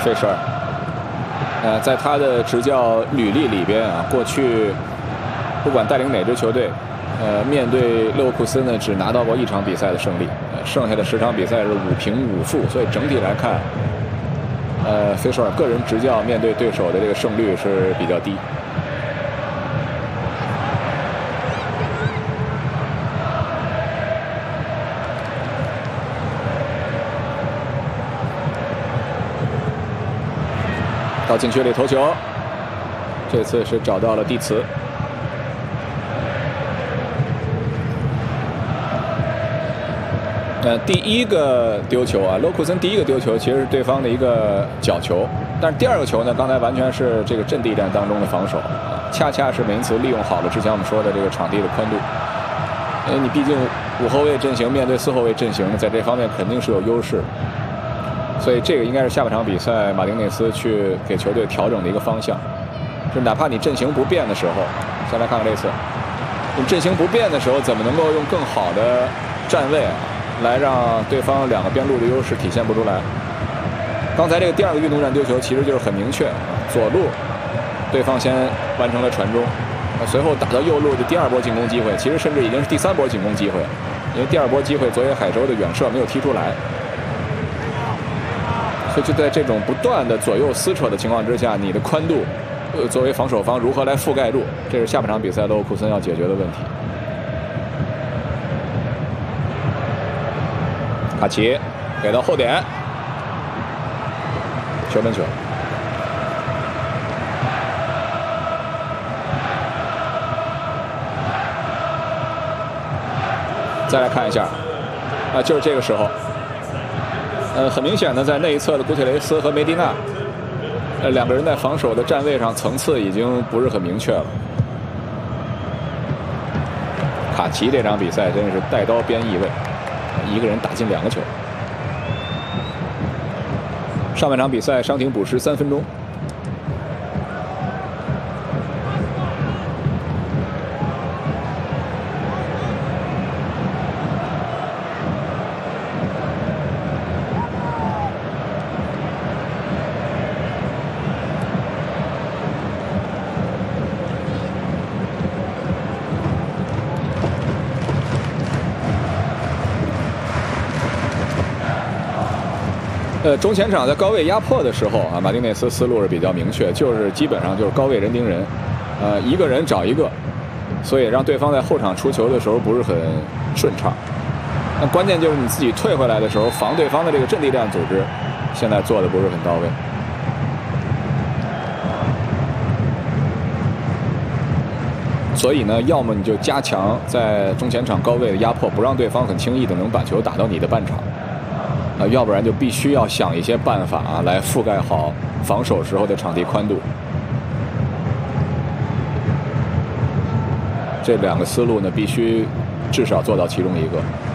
费舍尔，在他的执教履历里边啊，过去不管带领哪支球队，面对勒沃库森呢，只拿到过1场比赛的胜利，剩下的10场比赛是5平5负，所以整体来看，费舍尔个人执教面对对手的这个胜率是比较低。到禁区里投球，这次是找到了蒂茨。第一个丢球啊，勒沃库森第一个丢球其实是对方的一个角球，但是第2个球呢，刚才完全是这个阵地战当中的防守，恰恰是美因茨利用好了之前我们说的这个场地的宽度。因为你毕竟5后卫阵型面对4后卫阵型，在这方面肯定是有优势。所以这个应该是下半场比赛马丁内斯去给球队调整的一个方向，就是哪怕你阵型不变的时候，先来看看这次，你阵型不变的时候，怎么能够用更好的站位来让对方2个边路的优势体现不出来？刚才这个第2个运动战丢球其实就是很明确，左路对方先完成了传中，随后打到右路的第2波进攻机会，其实甚至已经是第3波进攻机会，因为第2波机会佐野海洲的远射没有踢出来。所以就在这种不断的左右撕扯的情况之下，你的宽度，作为防守方如何来覆盖住，这是下半场比赛勒沃库森要解决的问题。卡奇给到后点，球门球。再来看一下，就是这个时候。很明显的，在内侧的古铁雷斯和梅迪纳，2个人在防守的站位上层次已经不是很明确了。卡奇这场比赛真是带刀边翼位，一个人打进2个球。上半场比赛伤停补时3分钟。中前场在高位压迫的时候啊，马丁内斯思路是比较明确，就是基本上就是高位人盯人，一个人找一个，所以让对方在后场出球的时候不是很顺畅。那关键就是你自己退回来的时候，防对方的这个阵地战组织，现在做的不是很到位。所以呢，要么你就加强在中前场高位的压迫，不让对方很轻易的能把球打到你的半场。要不然就必须要想一些办法来覆盖好防守时候的场地宽度。这2个思路呢，必须至少做到其中一个。